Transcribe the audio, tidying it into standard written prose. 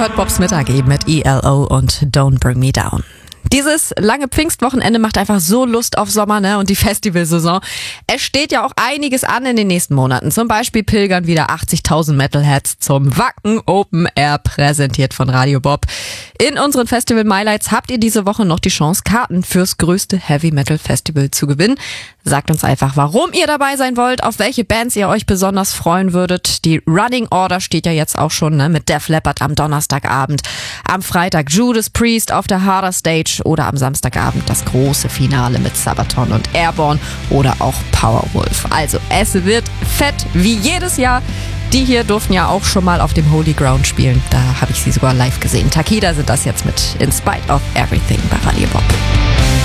hört Bobs Mittag eben mit ELO und Don't Bring Me Down. Dieses lange Pfingstwochenende macht einfach so Lust auf Sommer, ne? Und die Festivalsaison. Es steht ja auch einiges an in den nächsten Monaten. Zum Beispiel pilgern wieder 80.000 Metalheads zum Wacken Open Air, präsentiert von Radio Bob. In unseren Festival Mylights habt ihr diese Woche noch die Chance, Karten fürs größte Heavy Metal Festival zu gewinnen. Sagt uns einfach, warum ihr dabei sein wollt, auf welche Bands ihr euch besonders freuen würdet. Die Running Order steht ja jetzt auch schon, ne, mit Def Leppard am Donnerstagabend. Am Freitag Judas Priest auf der Harder Stage oder am Samstagabend das große Finale mit Sabaton und Airborne oder auch Powerwolf. Also es wird fett wie jedes Jahr. Die hier durften ja auch schon mal auf dem Holy Ground spielen. Da habe ich sie sogar live gesehen. Takida sind das jetzt mit In Spite of Everything bei Radio Bob.